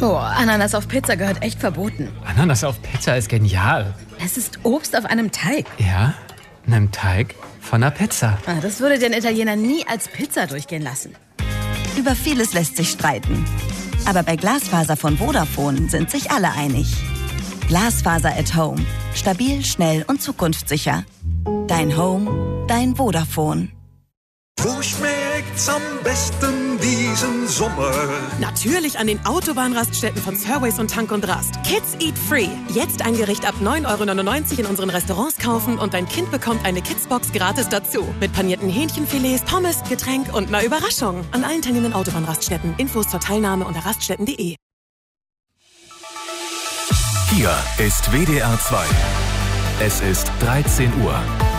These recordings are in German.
Oh, Ananas auf Pizza gehört echt verboten. Ananas auf Pizza ist genial. Es ist Obst auf einem Teig. Ja, einem Teig von einer Pizza. Das würde den Italiener nie als Pizza durchgehen lassen. Über vieles lässt sich streiten. Aber bei Glasfaser von Vodafone sind sich alle einig. Glasfaser at Home. Stabil, schnell und zukunftssicher. Dein Home, dein Vodafone. Wo schmeckt's am besten diesen Sommer? Natürlich an den Autobahnraststätten von Surways und Tank und Rast. Kids Eat Free. Jetzt ein Gericht ab 9,99 € in unseren Restaurants kaufen und dein Kind bekommt eine Kidsbox gratis dazu. Mit panierten Hähnchenfilets, Pommes, Getränk und einer Überraschung. An allen teilnehmenden Autobahnraststätten. Infos zur Teilnahme unter raststätten.de. Hier ist WDR 2. Es ist 13 Uhr.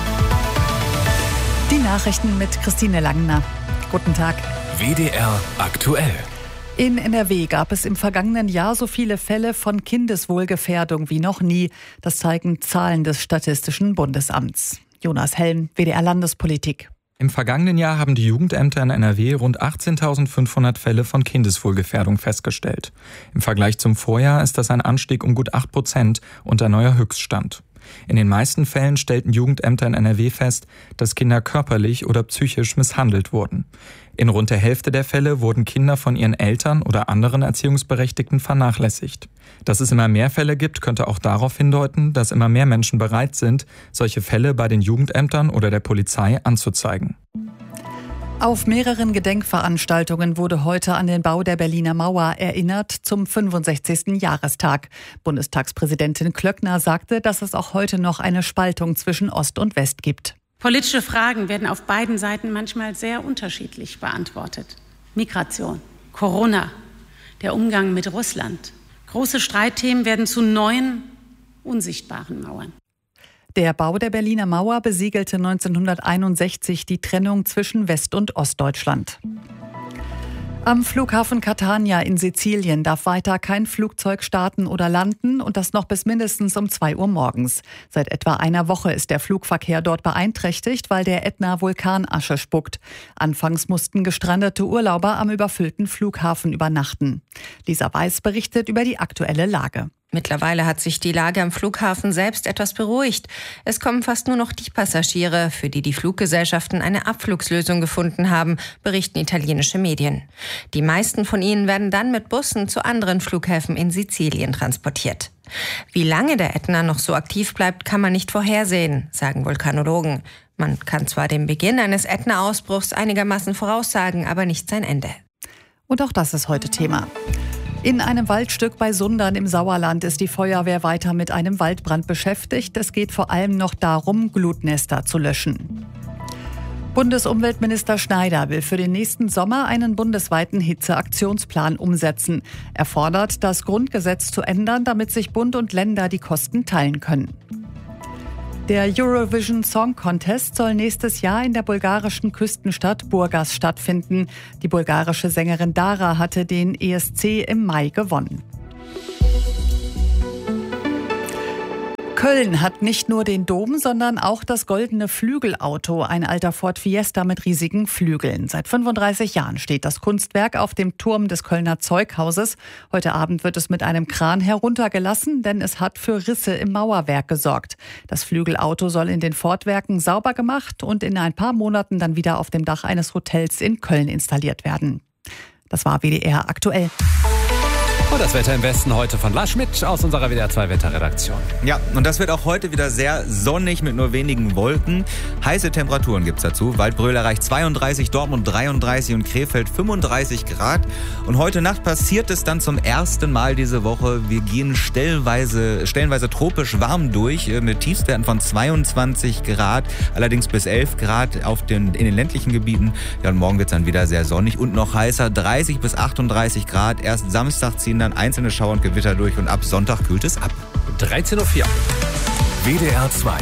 Die Nachrichten mit Christine Langner. Guten Tag. WDR aktuell. In NRW gab es im vergangenen Jahr so viele Fälle von Kindeswohlgefährdung wie noch nie. Das zeigen Zahlen des Statistischen Bundesamts. Jonas Helm, WDR Landespolitik. Im vergangenen Jahr haben die Jugendämter in NRW rund 18.500 Fälle von Kindeswohlgefährdung festgestellt. Im Vergleich zum Vorjahr ist das ein Anstieg um gut 8% und ein neuer Höchststand. In den meisten Fällen stellten Jugendämter in NRW fest, dass Kinder körperlich oder psychisch misshandelt wurden. In rund der Hälfte der Fälle wurden Kinder von ihren Eltern oder anderen Erziehungsberechtigten vernachlässigt. Dass es immer mehr Fälle gibt, könnte auch darauf hindeuten, dass immer mehr Menschen bereit sind, solche Fälle bei den Jugendämtern oder der Polizei anzuzeigen. Auf mehreren Gedenkveranstaltungen wurde heute an den Bau der Berliner Mauer erinnert zum 65. Jahrestag. Bundestagspräsidentin Klöckner sagte, dass es auch heute noch eine Spaltung zwischen Ost und West gibt. Politische Fragen werden auf beiden Seiten manchmal sehr unterschiedlich beantwortet. Migration, Corona, der Umgang mit Russland. Große Streitthemen werden zu neuen, unsichtbaren Mauern. Der Bau der Berliner Mauer besiegelte 1961 die Trennung zwischen West- und Ostdeutschland. Am Flughafen Catania in Sizilien darf weiter kein Flugzeug starten oder landen und das noch bis mindestens um 2 Uhr morgens. Seit etwa einer Woche ist der Flugverkehr dort beeinträchtigt, weil der Ätna-Vulkan Asche spuckt. Anfangs mussten gestrandete Urlauber am überfüllten Flughafen übernachten. Lisa Weiß berichtet über die aktuelle Lage. Mittlerweile hat sich die Lage am Flughafen selbst etwas beruhigt. Es kommen fast nur noch die Passagiere, für die die Fluggesellschaften eine Abflugslösung gefunden haben, berichten italienische Medien. Die meisten von ihnen werden dann mit Bussen zu anderen Flughäfen in Sizilien transportiert. Wie lange der Ätna noch so aktiv bleibt, kann man nicht vorhersehen, sagen Vulkanologen. Man kann zwar den Beginn eines Ätna-Ausbruchs einigermaßen voraussagen, aber nicht sein Ende. Und auch das ist heute Thema. In einem Waldstück bei Sundern im Sauerland ist die Feuerwehr weiter mit einem Waldbrand beschäftigt. Es geht vor allem noch darum, Glutnester zu löschen. Bundesumweltminister Schneider will für den nächsten Sommer einen bundesweiten Hitzeaktionsplan umsetzen. Er fordert, das Grundgesetz zu ändern, damit sich Bund und Länder die Kosten teilen können. Der Eurovision Song Contest soll nächstes Jahr in der bulgarischen Küstenstadt Burgas stattfinden. Die bulgarische Sängerin Dara hatte den ESC im Mai gewonnen. Köln hat nicht nur den Dom, sondern auch das goldene Flügelauto, ein alter Ford Fiesta mit riesigen Flügeln. Seit 35 Jahren steht das Kunstwerk auf dem Turm des Kölner Zeughauses. Heute Abend wird es mit einem Kran heruntergelassen, denn es hat für Risse im Mauerwerk gesorgt. Das Flügelauto soll in den Ford-Werken sauber gemacht und in ein paar Monaten dann wieder auf dem Dach eines Hotels in Köln installiert werden. Das war WDR aktuell. Und das Wetter im Westen heute von Lars Schmidt aus unserer WDR 2 Wetterredaktion. Ja, und das wird auch heute wieder sehr sonnig mit nur wenigen Wolken. Heiße Temperaturen gibt's dazu. Waldbröl erreicht 32, Dortmund 33 und Krefeld 35 Grad. Und heute Nacht passiert es dann zum ersten Mal diese Woche. Wir gehen stellenweise tropisch warm durch mit Tiefstwerten von 22 Grad, allerdings bis 11 Grad in den ländlichen Gebieten. Ja, und morgen wird's dann wieder sehr sonnig und noch heißer, 30 bis 38 Grad. Erst Samstag ziehen dann einzelne Schauer und Gewitter durch und ab Sonntag kühlt es ab. 13:04 Uhr. WDR 2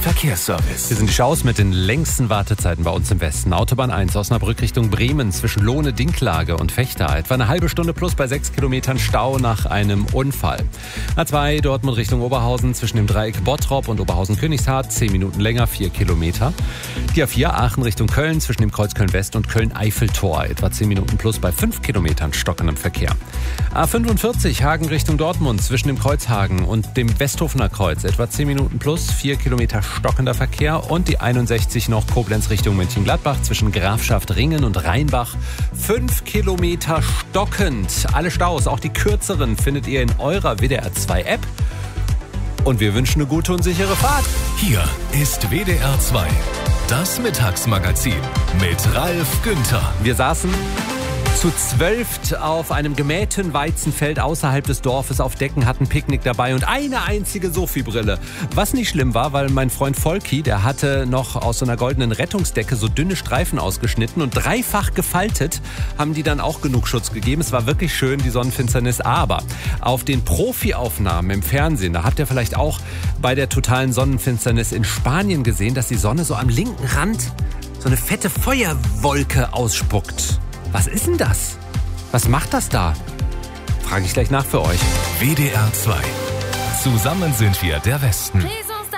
Verkehrsservice. Hier sind die Schaus mit den längsten Wartezeiten bei uns im Westen. Autobahn 1 Osnabrück Richtung Bremen zwischen Lohne-Dinklage und Vechta. Etwa eine halbe Stunde plus bei 6 Kilometern Stau nach einem Unfall. A2 Dortmund Richtung Oberhausen zwischen dem Dreieck Bottrop und Oberhausen-Königshardt. 10 Minuten länger, 4 Kilometer. Die A4 Aachen Richtung Köln zwischen dem Kreuz Köln-West und Köln-Eiffeltor. Etwa 10 Minuten plus bei 5 Kilometern stockendem Verkehr. A45 Hagen Richtung Dortmund zwischen dem Kreuz Hagen und dem Westhofener Kreuz. Etwa 10 Minuten plus, 4 Kilometer stockender Verkehr. Und die 61 noch Koblenz Richtung Mönchengladbach zwischen Grafschaft Ringen und Rheinbach. 5 Kilometer stockend. Alle Staus, auch die kürzeren, findet ihr in eurer WDR 2 App. Und wir wünschen eine gute und sichere Fahrt. Hier ist WDR 2, das Mittagsmagazin mit Ralf Günther. Wir saßen zu 12 auf einem gemähten Weizenfeld außerhalb des Dorfes auf Decken, hatten Picknick dabei und eine einzige Sophie-Brille. Was nicht schlimm war, weil mein Freund Volki, der hatte noch aus so einer goldenen Rettungsdecke so dünne Streifen ausgeschnitten und dreifach gefaltet, haben die dann auch genug Schutz gegeben. Es war wirklich schön, die Sonnenfinsternis, aber auf den Profi-Aufnahmen im Fernsehen, da habt ihr vielleicht auch bei der totalen Sonnenfinsternis in Spanien gesehen, dass die Sonne so am linken Rand so eine fette Feuerwolke ausspuckt. Was ist denn das? Was macht das da? Frage ich gleich nach für euch. WDR 2. Zusammen sind wir der Westen.